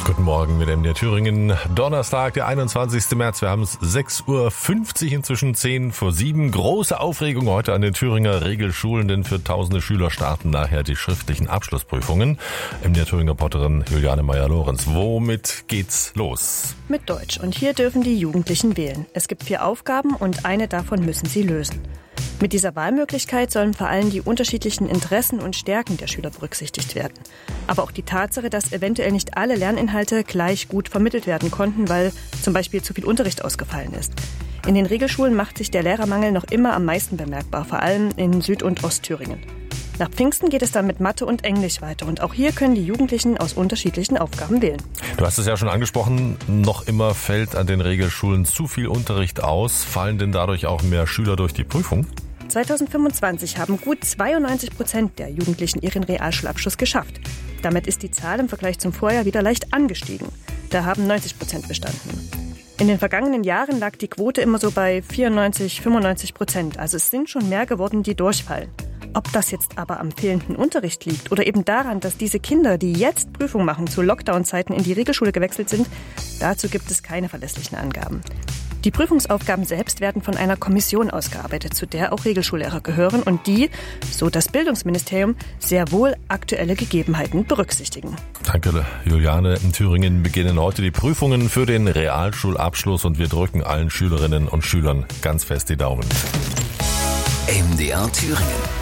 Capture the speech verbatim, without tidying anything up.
Guten Morgen mit M D R Thüringen. Donnerstag, der einundzwanzigsten März. Wir haben es sechs Uhr fünfzig, inzwischen zehn vor sieben. Große Aufregung heute an den Thüringer Regelschulen, denn für tausende Schüler starten nachher die schriftlichen Abschlussprüfungen. M D R Thüringer Reporterin Juliane Meyer-Lorenz. Womit geht's los? Mit Deutsch. Und hier dürfen die Jugendlichen wählen. Es gibt vier Aufgaben und eine davon müssen sie lösen. Mit dieser Wahlmöglichkeit sollen vor allem die unterschiedlichen Interessen und Stärken der Schüler berücksichtigt werden. Aber auch die Tatsache, dass eventuell nicht alle Lerninhalte gleich gut vermittelt werden konnten, weil zum Beispiel zu viel Unterricht ausgefallen ist. In den Regelschulen macht sich der Lehrermangel noch immer am meisten bemerkbar, vor allem in Süd- und Ostthüringen. Nach Pfingsten geht es dann mit Mathe und Englisch weiter und auch hier können die Jugendlichen aus unterschiedlichen Aufgaben wählen. Du hast es ja schon angesprochen, noch immer fällt an den Regelschulen zu viel Unterricht aus. Fallen denn dadurch auch mehr Schüler durch die Prüfung? zweitausendfünfundzwanzig haben gut zweiundneunzig Prozent der Jugendlichen ihren Realschulabschluss geschafft. Damit ist die Zahl im Vergleich zum Vorjahr wieder leicht angestiegen. Da haben neunzig Prozent bestanden. In den vergangenen Jahren lag die Quote immer so bei vierundneunzig, fünfundneunzig Prozent. Also es sind schon mehr geworden, die durchfallen. Ob das jetzt aber am fehlenden Unterricht liegt oder eben daran, dass diese Kinder, die jetzt Prüfung machen, zu Lockdown-Zeiten in die Regelschule gewechselt sind, dazu gibt es keine verlässlichen Angaben. Die Prüfungsaufgaben selbst werden von einer Kommission ausgearbeitet, zu der auch Regelschullehrer gehören und die, so das Bildungsministerium, sehr wohl aktuelle Gegebenheiten berücksichtigen. Danke, Juliane. In Thüringen beginnen heute die Prüfungen für den Realschulabschluss und wir drücken allen Schülerinnen und Schülern ganz fest die Daumen. M D R Thüringen.